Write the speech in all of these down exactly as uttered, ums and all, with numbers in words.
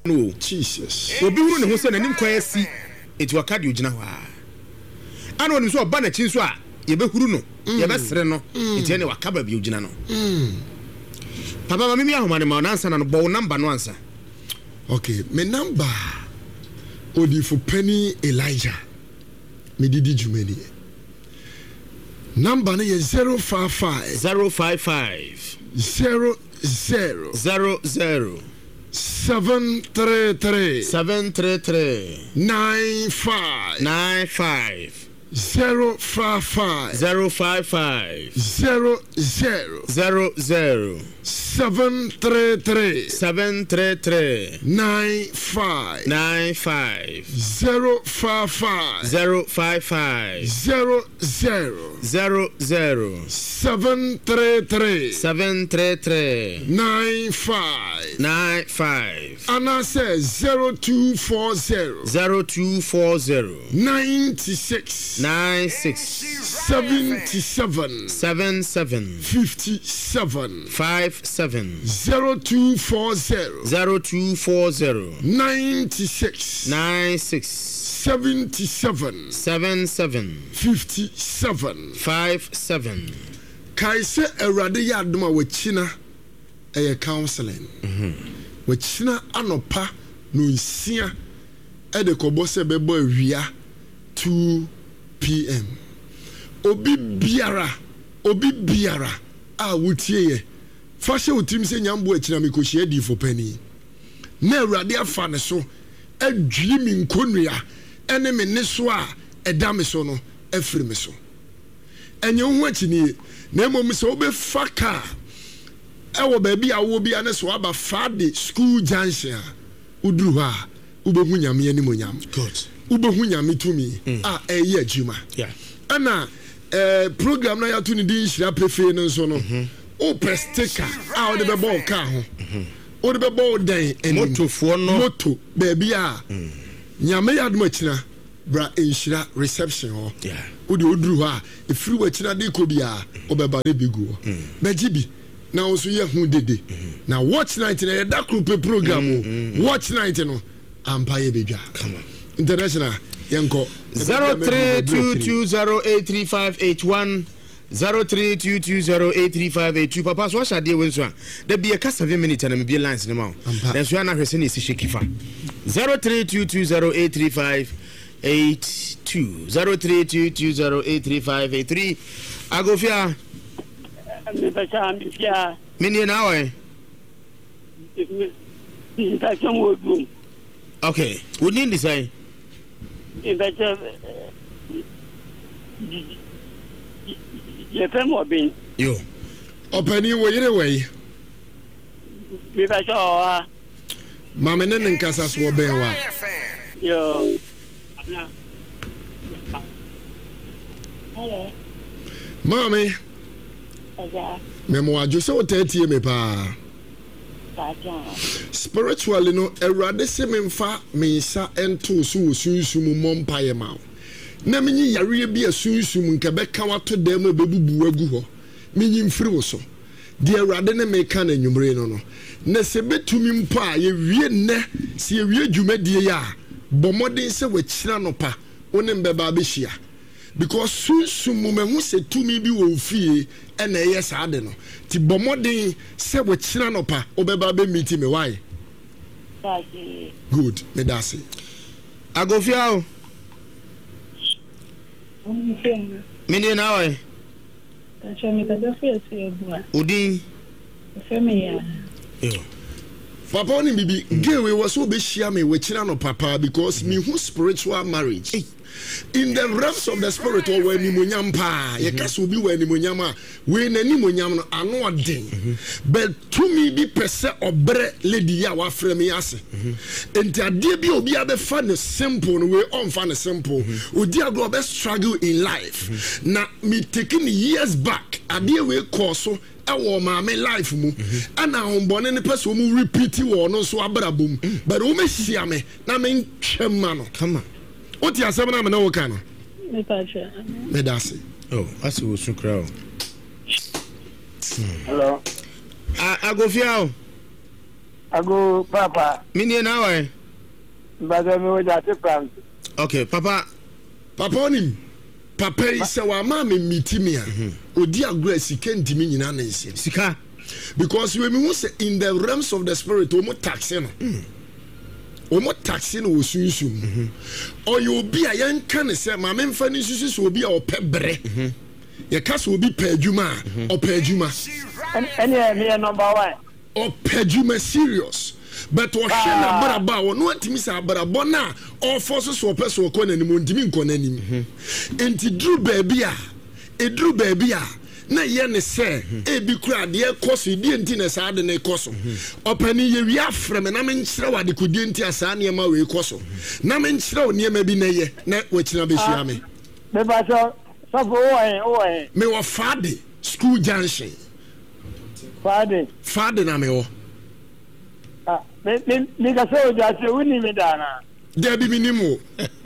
no Jesus obi huru ne ho se na nim kwa asi enti waka de ogina ho a ana onim so oba na chi so a ye be huru no ye be sere no enti ene waka ba bi ogina no papa ma mi ahoma ne ma na ansa na no bo number no ansa. Okay, my number odi for Penny Elijah me didi jumeni number na zero five five zero five five zero zero zero zero seven three three seven three three nine five nine five zero five five zero five five zero zero zero zero seven three three seven three three nine five nine five zero five five zero five five zero zero zero zero seven three three seven three three nine five nine five and I say zero two four zero zero two four zero ninety six nine six seventy seven seven seven fifty seven five seven zero two four zero zero two four zero ninety six nine six seventy seven seven seven fifty seven five seven. Kaise Erade Yaduma wachina eye counseling. Mhm. Wachina anopa no nsia e de kobo se bebo awia two p m Obi biara obi biara a wotie ye fashe utim se nyambo achina mikohie di for penny na Erade afa ne so adwiri mi nkonua ene me ne so a eda me so no afiri me so enye ho achini na emom se obefa ka ewo ba bia wo bia ne so aba fade school junction uduru ha ubehu nyame animonyam good ubehu nyame tumi a eye adwuma yeah ana eh program na ya to ni din hira prefe no so no o pestika a o de be ball ka ho o de be ball den moto fo no moto ba bia nyame yaduma china bra enhira reception ho yeah odi oduru ha efiri wachina de ko bia obeba de bigu bejibi na oso ye hu dede na watch night na ye da group program watch night no ampa ye bedwa come on international yenko zero three two two zero eight three five eight one zero three two two zero eight three five eight two papa so what shall dey when so there be a ka seven minutes and be lines no ma then so na hwese na isi shekifa zero three two two zero eight three five eight two zero three two two zero eight three five eight three agofia me bacha me fia mini na we me bacha mo dum okay we need this say me bacha ye fẹ́ mo bin yo opani wo yire we me bacha wa mama ne nkasa so ben wa yo hello mami aja memo ajo se o tetie me pa aja spiritually no Erade se me mfa me nsa ento so osunsum mompa ye ma na menyi yare bi asunsum nke beka wato dem abebubu agu ho menyi mfiri wo so de Erade ne me ka na nwumre no no na se betumi mpa ye wie ne se ye wie dwumadie ya bomodin se wachira no pa wonim beba behia because sunsum me hu se tumi bi wo fie ena ye saade no ti bomodin se wachira no pa obeba be meet me why good me dase agofia o mini na we acha me ka da fie se bua udin femi ya yo papa oni bibi gewe was so be share me wachira no papa because me who spiritual marriage hey. In the realms of the spirit or when nimonyam pa ye kaso bi when nimonyam a we na nimonyam no ano odin but to me be pese obre lady ya wa frame me ase enti ade bi obi abefa ne simple no we on fa ne simple odi agro be struggle in life na me taking years back ade we course ewo maame life mu ana hombone ne pese mu repeat wo no so abrabom but o me hia me na me twema no come on what you are saying na wo kana me pacha me dase oh asi wo sukra o hello agofia o Ago Papa. Mini na why? But I know that France. Okay, Papa. Papa onim. Papa is our mama meet me. Odi agro sika ntimi nyina na nsia. Sika. Because when we say in the realms of the spirit, omo taxi no. Omo taxi no osunsun. Or you be a yan kan say mama mfa ni susu so obi a opebre. Ye ka so obi pe adwuma, ope adwuma. Any me number one. Ope adwuma serious. But what she na baraba wo no antimi sa baraba na all forces so ope so ko na nim ntimi nko na nim. Enti dru baby a, e dru baby a na ye ne se e bi kura de ekoso di enti na sa de na ekoso opani ye wi afrem na me nkyere wa de kodi enti asa na ma we ekoso na me nkyere oni ma bi na ye na wa kina be hia me Me ba so so bo wo wo me wa fade school junction fade fade na me wo ah me me me ka so ja se woni me dana there be minimo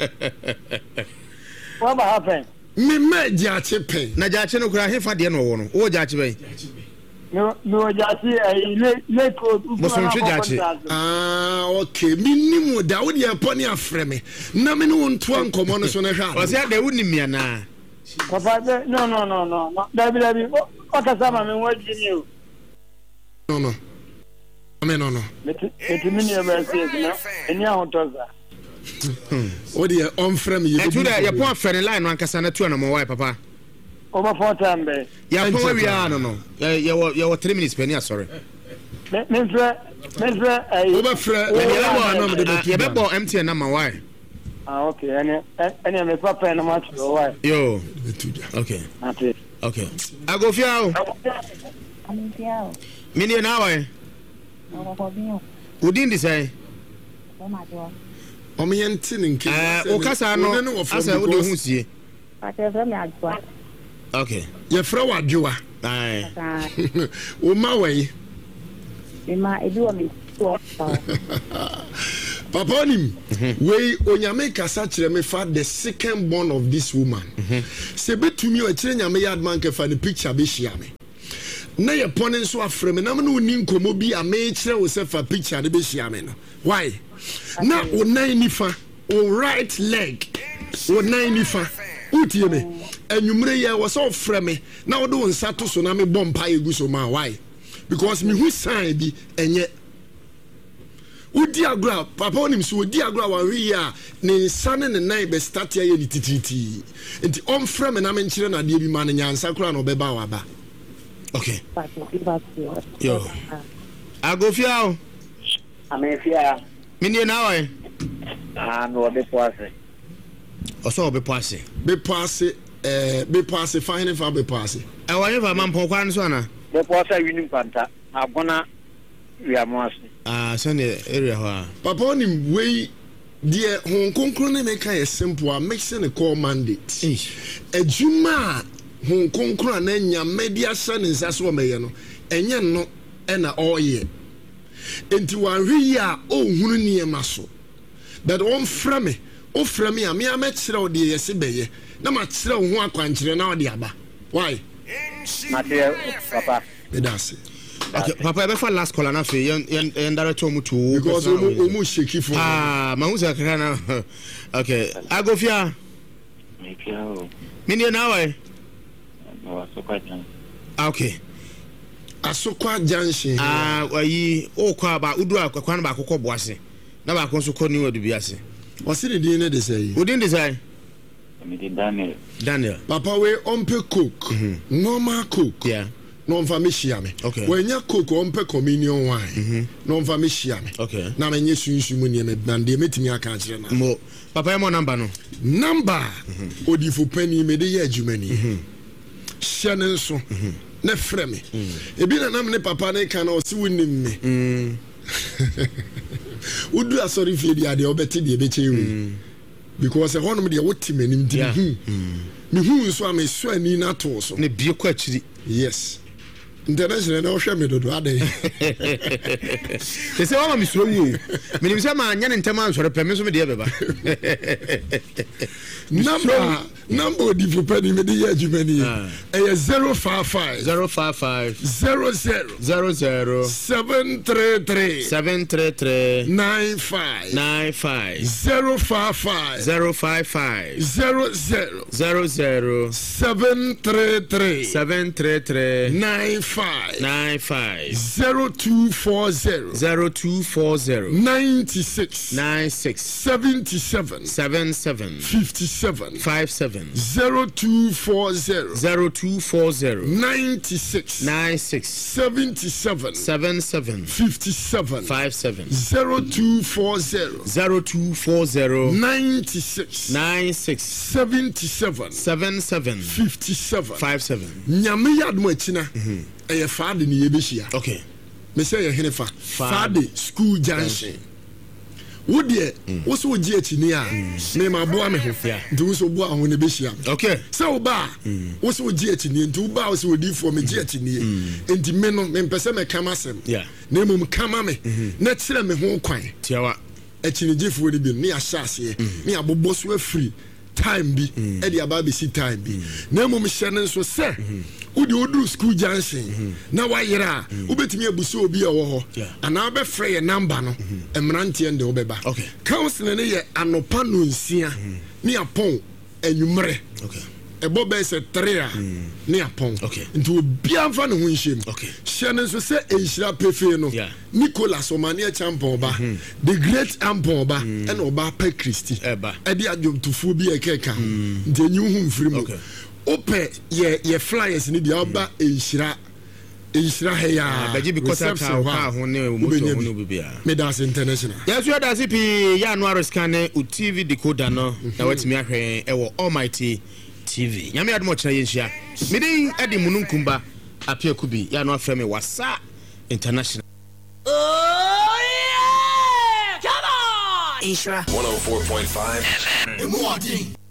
what happen me me jache pen Na jache no kura he fa de no wo no. Wo jache ben. no no ja se le le ko Mo so ntwe jache. ah okay minimo da wo de poni afreme na me no nto ankomo no so na hwa O se da wuni mi ana. Papa no no no no no dabi dabi o ka sama me wo ji ni o no no ame no no meti mini e ba se na eni ahun toza o de on frame ye E tu da ye pon afere line no ankasa na tu na mo why papa. o ba for time be Ya pon we ya no no. Ye ye ye three minutes penny sorry. me me fre me fre ai o ba fra Ye ye be ba na me de bo ye be bo M T N number why? ah okay ene ene me papa na ma tro why Yo. betuja Okay. ate Okay. Agofia o. Amitiao. Mini na why? No ko bio. Udin di say. Ko ma jo. o me yenti ne nke Eh o kasa no asa wo de hu sie. Pa te fre me adwa. Okay. ye fra wadwoa Ai. Ka o ma we e ma e bi o mi so pa. papa onim we onyame kasa kire me fa the second born of this woman se betumi o kire nyame yard man ke fa the picture be hia me na ye pone so afreme na me no ni nkomo bi a me kire wo se fa picture de be hia me no why na o nine nifa o right leg o nine nifa utie me enwumre ye wo so freme na wo do nsa to so na me bompa egu so ma why because me hu sign bi enye udi agra papa onim so udi agra wa wi ya ne sane ne nine be start ya ye tititi enti on frame na me nkire na de bi ma ne nyansa kura no be ba wa ba Okay. Pa te bi ba se. Yo. Agofia o. amefia Mini na why? ah no be poase O so be poase. be pass eh be pass fine fa be pass E wa ye fa man pon kwa nso na. be poase wini panta agona wi amoase Ah, send the area ho. papa onim we de hon konkro ne me kan simple a make se ne call mandate ejuma hon konkro na nya media sha ne nsa so me ye no enye no e na oye enti wan hwi ya o hunu ne ma so but on frame o frame a me a me kire o de yesi beye na ma kire o ho akwankire na o de aba why mate papa that's it. Okay, papa e be fa last call na fe yen yen director mu to because omo omo sheki for ah ma hu sa kra na. Okay, Agofia. mefia Mini na why? no so kwatan Okay. Asokwa junction Ah, wayi o kwa ba udu akwa na ba akokọ boase. Na ba akon so ko ni wadu biase. wasi de din ne de say Udin design me Daniel Daniel. papa we ompe coke normal coke Yeah. no mfa me hia me Okay. when ya coke ompe communion wine no mfa me hia me Okay. na me nye sunsu mu ne me bande metimi aka kire na Mo papa e mo number no. number odifo pani me de ye adwumani hia ne nso na frɛ me ebi na nam ne papa ne ka na o si wonim me udu asori fie dia de obeti de be chewe because e honom de woti manim di me hu nso a me so ani na to so Ne bie kwa chiri. yes international na ohwe me dodo ade They say wa ma misuro wu. Minim say ma anya ne ntema ansore pe me so me de beba. number number di for penny me dey adwumani eh zero five five zero five five zero zero zero zero seven three three seven three three nine five nine five zero five five zero five five zero zero zero zero seven three three seven three three nine five nine five zero two four zero zero two four zero ninety six nine six seventy seven seven seven fifty seven five seven zero two four zero zero two four zero ninety six nine six seventy seven seven seven fifty seven five seven zero two four zero zero two four zero ninety six nine six seventy seven seven seven fifty seven five seven. nyame yadmo akina eye faade ne yebehia. Okay. Me say ye hene fa faade school junction wo de wo so ogi akini a me ma boa me ho nti wo so boa ho ne behia. Okay. Se wo ba wo so ogi akini nti wo ba wo so odi fo me gi akini nti me no me pese me kama sem Yeah. na mum kama me na kire me ho kwan Tiawa. akini gifo ni bi ne ya hyase ne ya bobbo so afiri time bi e de aba be si time bi na mum hye ne so se udi odu school junction na wayera ubetimi abuso obi a wo ho ana be frɛ ye number no emrante ende obeba council ne ye anopa no nsia ne apon anwumre Okay. ebo be se three a ne apon nti obi anfa ne ho nhyem hye ne so se enhyira pefe no Nicholas Omania champion ba the great ampon ba e na oba pa Christy eba e de adwomtofo bi e keka nti enyu hu mfiri mu ope ye ye flyers ni dia oba enhyira enhyira he ya baji bi kota ka ka ho ne moto ho no bibia Medas International yes we da C P ya no scan u T V decoder no na watimi ahwe e wo Almighty T V nyame admo kira yenhia medin edi mununkumba apia kubi ya no afre me wasa international. Oh yeah, come on. Ishra one oh four point five F M.